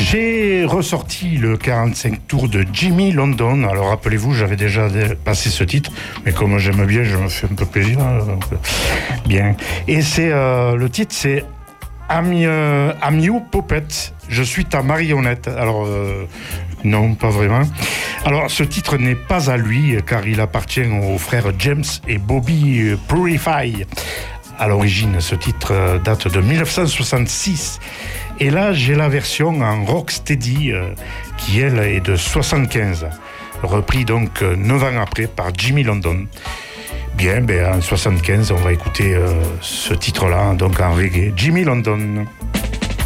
J'ai ressorti le 45 tours de Jimmy London. Alors rappelez-vous, j'avais déjà passé ce titre, mais comme j'aime bien, je me fais un peu plaisir. Donc, bien. Et c'est le titre, c'est I'm You Puppet. Je suis ta marionnette. Alors non, pas vraiment. Alors ce titre n'est pas à lui, car il appartient aux frères James et Bobby Purify. À l'origine, ce titre date de 1966. Et là, j'ai la version en rocksteady, qui elle est de 75. Repris donc 9 ans après par Jimmy London. Bien, en 75, on va écouter ce titre-là, donc en reggae. Jimmy London.